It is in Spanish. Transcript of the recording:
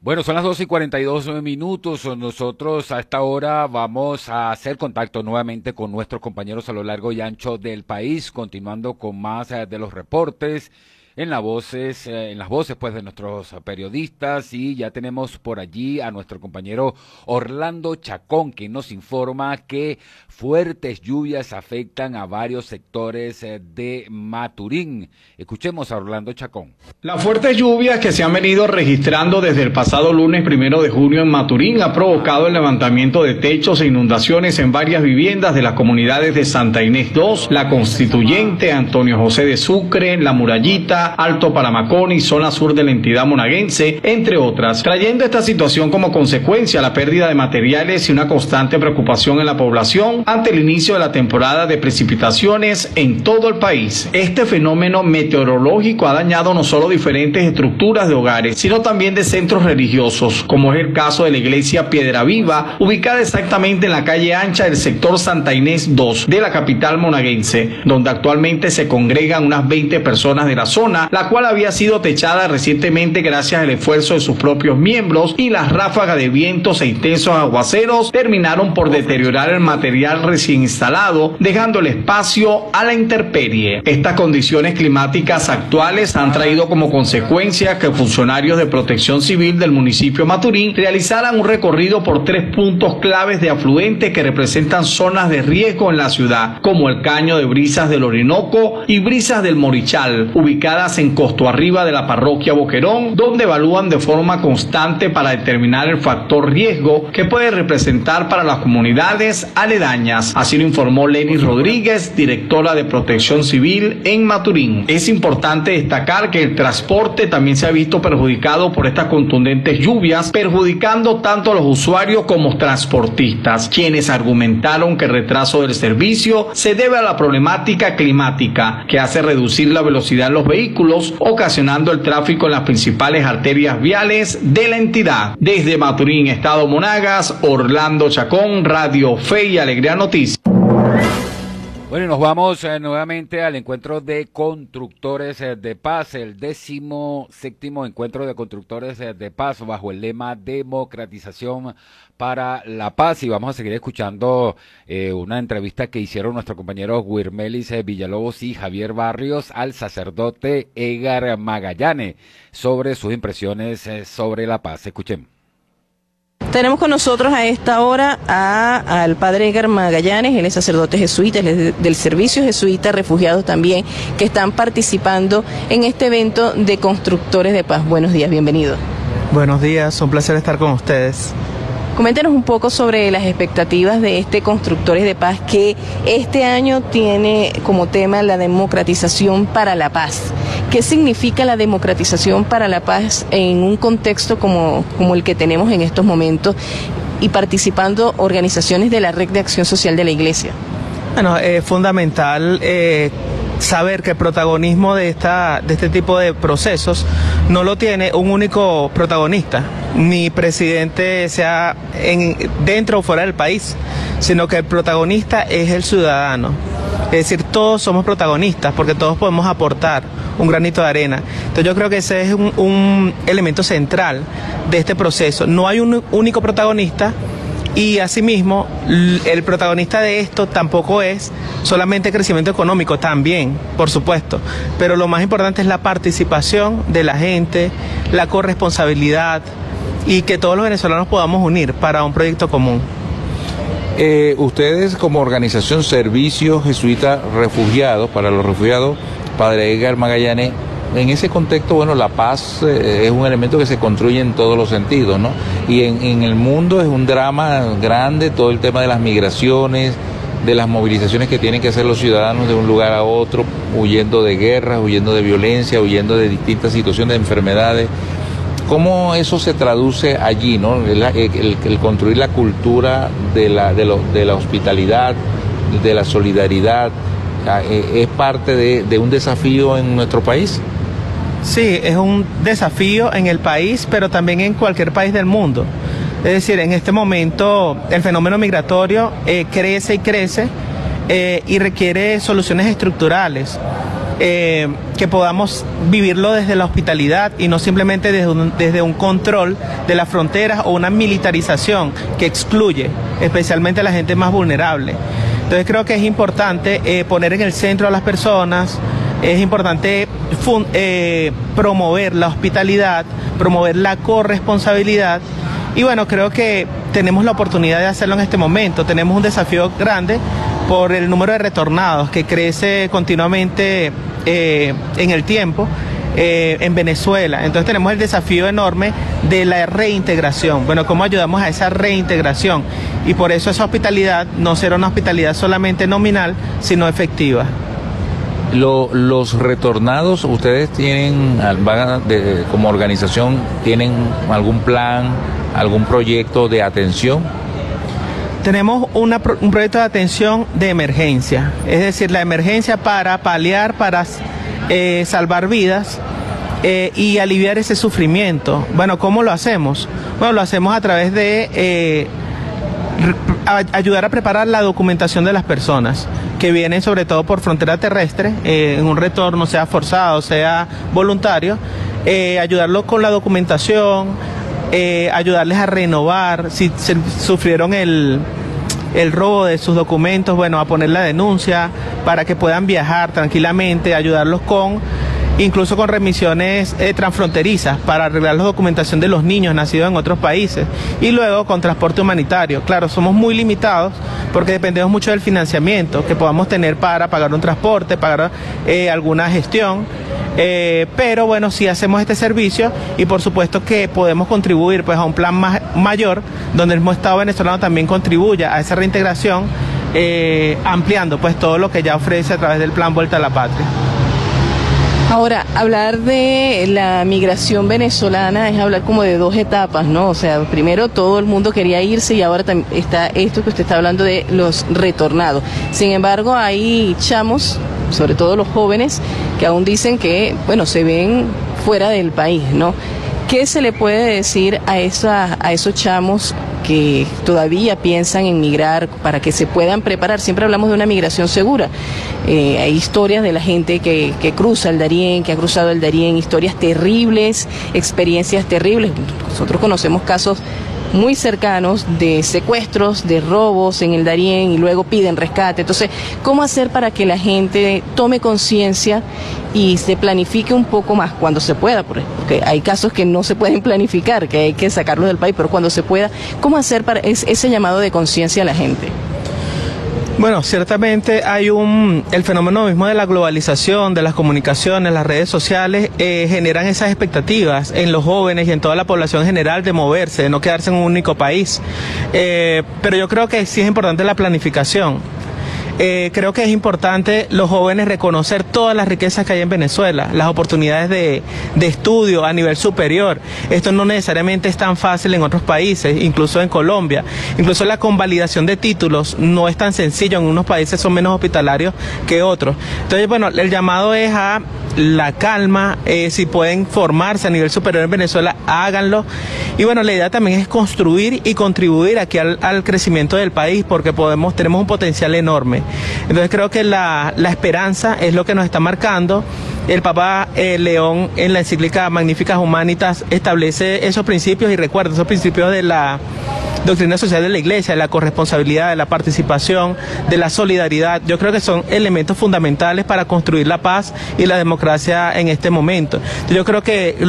Bueno, son las 12:42 minutos. Nosotros a esta hora vamos a hacer contacto nuevamente con nuestros compañeros a lo largo y ancho del país, continuando con más de los reportes en las voces pues de nuestros periodistas, y ya tenemos por allí a nuestro compañero Orlando Chacón, que nos informa que fuertes lluvias afectan a varios sectores de Maturín. Escuchemos a Orlando Chacón. Las fuertes lluvias que se han venido registrando desde el pasado lunes 1 de junio en Maturín ha provocado el levantamiento de techos e inundaciones en varias viviendas de las comunidades de Santa Inés II, La Constituyente, Antonio José de Sucre, La Murallita, Alto Paramaconi, zona sur de la entidad monaguense, entre otras, trayendo esta situación como consecuencia la pérdida de materiales y una constante preocupación en la población ante el inicio de la temporada de precipitaciones en todo el país. Este fenómeno meteorológico ha dañado no solo diferentes estructuras de hogares, sino también de centros religiosos, como es el caso de la iglesia Piedra Viva, ubicada exactamente en la calle ancha del sector Santa Inés II de la capital monaguense, donde actualmente se congregan unas 20 personas de la zona, la cual había sido techada recientemente gracias al esfuerzo de sus propios miembros, y las ráfagas de vientos e intensos aguaceros terminaron por deteriorar el material recién instalado, dejando el espacio a la intemperie. Estas condiciones climáticas actuales han traído como consecuencia que funcionarios de Protección Civil del municipio de Maturín realizaran un recorrido por 3 puntos claves de afluentes que representan zonas de riesgo en la ciudad, como el Caño de Brisas del Orinoco y Brisas del Morichal, ubicadas en Costo Arriba de la parroquia Boquerón, donde evalúan de forma constante para determinar el factor riesgo que puede representar para las comunidades aledañas. Así lo informó Lenny Rodríguez, directora de Protección Civil en Maturín. Es importante destacar que el transporte también se ha visto perjudicado por estas contundentes lluvias, perjudicando tanto a los usuarios como transportistas, quienes argumentaron que el retraso del servicio se debe a la problemática climática, que hace reducir la velocidad en los vehículos, ocasionando el tráfico en las principales arterias viales de la entidad. Desde Maturín, Estado Monagas, Orlando Chacón, Radio Fe y Alegría Noticias. Bueno, y nos vamos nuevamente al encuentro de constructores de paz, el 17º encuentro de constructores de paz bajo el lema Democratización para la Paz, y vamos a seguir escuchando una entrevista que hicieron nuestros compañeros Wirmelis Villalobos y Javier Barrios al sacerdote Edgar Magallanes sobre sus impresiones sobre la paz. Escuchen. Tenemos con nosotros a esta hora al padre Edgar Magallanes, él es sacerdote jesuita, él es del servicio jesuita, refugiados también, que están participando en este evento de constructores de paz. Buenos días, bienvenido. Buenos días, un placer estar con ustedes. Coméntenos un poco sobre las expectativas de este Constructores de Paz, que este año tiene como tema la democratización para la paz. ¿Qué significa la democratización para la paz en un contexto como el que tenemos en estos momentos y participando organizaciones de la Red de Acción Social de la Iglesia? Bueno, es fundamental saber que el protagonismo de este tipo de procesos no lo tiene un único protagonista, ni presidente sea dentro o fuera del país, sino que el protagonista es el ciudadano. Es decir, todos somos protagonistas porque todos podemos aportar un granito de arena. Entonces yo creo que ese es un elemento central de este proceso. No hay un único protagonista. Y asimismo, el protagonista de esto tampoco es solamente crecimiento económico, también, por supuesto, pero lo más importante es la participación de la gente, la corresponsabilidad y que todos los venezolanos podamos unir para un proyecto común. Ustedes como organización Servicio Jesuita Refugiados, para los refugiados, padre Edgar Magallanes, en ese contexto, bueno, la paz es un elemento que se construye en todos los sentidos, ¿no? Y en el mundo es un drama grande todo el tema de las migraciones, de las movilizaciones que tienen que hacer los ciudadanos de un lugar a otro, huyendo de guerras, huyendo de violencia, huyendo de distintas situaciones de enfermedades. ¿Cómo eso se traduce allí, ¿no? El construir la cultura de la hospitalidad, de la solidaridad, ¿es parte de un desafío en nuestro país? Sí, es un desafío en el país, pero también en cualquier país del mundo. Es decir, en este momento el fenómeno migratorio crece y crece y requiere soluciones estructurales. que podamos vivirlo desde la hospitalidad y no simplemente desde un control de las fronteras o una militarización que excluye especialmente a la gente más vulnerable. Entonces creo que es importante poner en el centro a las personas, es importante promover la hospitalidad, promover la corresponsabilidad. Y bueno, creo que tenemos la oportunidad de hacerlo en este momento. Tenemos un desafío grande por el número de retornados que crece continuamente en el tiempo en Venezuela. Entonces tenemos el desafío enorme de la reintegración. Bueno, ¿cómo ayudamos a esa reintegración? Y por eso esa hospitalidad no será una hospitalidad solamente nominal, sino efectiva. Los retornados, ¿ustedes tienen, como organización, tienen algún plan, algún proyecto de atención? Tenemos un proyecto de atención de emergencia, es decir, la emergencia para paliar, para salvar vidas y aliviar ese sufrimiento. Bueno, ¿cómo lo hacemos? Bueno, lo hacemos a través de ayudar a preparar la documentación de las personas que vienen sobre todo por frontera terrestre, en un retorno, sea forzado, sea voluntario, ayudarlos con la documentación, ayudarles a renovar, si sufrieron el robo de sus documentos, bueno, a poner la denuncia para que puedan viajar tranquilamente, ayudarlos incluso con remisiones transfronterizas para arreglar la documentación de los niños nacidos en otros países y luego con transporte humanitario. Claro, somos muy limitados porque dependemos mucho del financiamiento que podamos tener para pagar un transporte, pagar alguna gestión, pero bueno, sí hacemos este servicio y por supuesto que podemos contribuir pues a un plan mayor donde el Estado venezolano también contribuya a esa reintegración, ampliando pues todo lo que ya ofrece a través del plan Vuelta a la Patria. Ahora, hablar de la migración venezolana es hablar como de dos etapas, ¿no? O sea, primero todo el mundo quería irse y ahora está esto que usted está hablando de los retornados. Sin embargo, hay chamos, sobre todo los jóvenes, que aún dicen que, bueno, se ven fuera del país, ¿no? ¿Qué se le puede decir a esos chamos que todavía piensan en migrar para que se puedan preparar? Siempre hablamos de una migración segura. Hay historias de la gente que cruza el Darién, que ha cruzado el Darién, historias terribles, experiencias terribles. Nosotros conocemos casos muy cercanos de secuestros, de robos en el Darién y luego piden rescate. Entonces, ¿cómo hacer para que la gente tome conciencia y se planifique un poco más cuando se pueda? Porque hay casos que no se pueden planificar, que hay que sacarlos del país, pero cuando se pueda, ¿cómo hacer para ese llamado de conciencia a la gente? Bueno, ciertamente hay el fenómeno mismo de la globalización, de las comunicaciones, las redes sociales, generan esas expectativas en los jóvenes y en toda la población general de moverse, de no quedarse en un único país. Pero yo creo que sí es importante la planificación. Creo que es importante los jóvenes reconocer todas las riquezas que hay en Venezuela, las oportunidades de estudio a nivel superior. Esto no necesariamente es tan fácil en otros países, incluso en Colombia. Incluso la convalidación de títulos no es tan sencillo, en unos países son menos hospitalarios que otros. Entonces, bueno, el llamado es a la calma, si pueden formarse a nivel superior en Venezuela, háganlo. Y bueno, la idea también es construir y contribuir aquí al crecimiento del país, porque tenemos un potencial enorme. Entonces creo que la esperanza es lo que nos está marcando. El Papa León en la encíclica Magnificat Humanitas establece esos principios y recuerda esos principios de la doctrina social de la Iglesia, de la corresponsabilidad, de la participación, de la solidaridad. Yo creo que son elementos fundamentales para construir la paz y la democracia en este momento. Yo creo que